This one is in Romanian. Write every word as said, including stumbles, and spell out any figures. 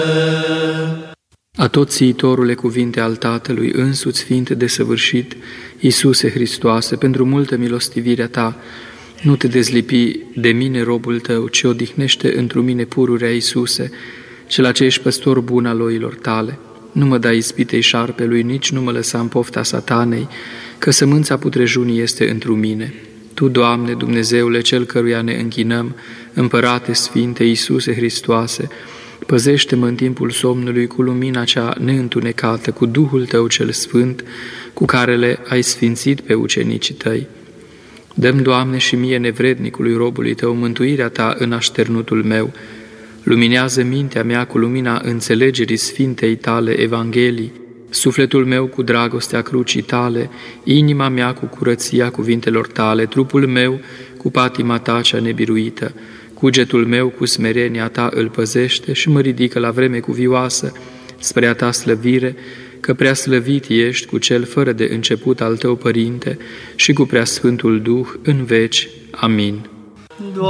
Atotțiitorule cuvinte al Tatălui, însuți fiind desăvârșit, Iisuse Hristoase, pentru multă milostivirea Ta, nu te dezlipi de mine, robul Tău, ci odihnește întru mine pururea, Iisuse, cel ce ești păstor bun al oilor Tale. Nu mă dai ispitei șarpelui, nici nu mă lăsa în pofta satanei, că sămânța putrejunii este întru mine. Tu, Doamne, Dumnezeule, Cel căruia ne închinăm, Împărate Sfinte, Iisuse Hristoase, păzește-mă în timpul somnului cu lumina cea neîntunecată, cu Duhul Tău cel Sfânt, cu care le ai sfințit pe ucenicii Tăi. Dă-mi, Doamne, și mie, nevrednicului robului Tău, mântuirea Ta în așternutul meu. Luminează mintea mea cu lumina înțelegerii Sfintei Tale Evanghelii, sufletul meu cu dragostea crucii Tale, inima mea cu curăția cuvintelor Tale, trupul meu cu patima Ta cea nebiruită. Cugetul meu cu smerenia Ta îl păzește și mă ridică la vreme cuvioasă spre a Ta slăvire, că prea slăvit ești cu Cel fără de început al Tău, Părinte, și cu Preasfântul Duh în veci. Amin.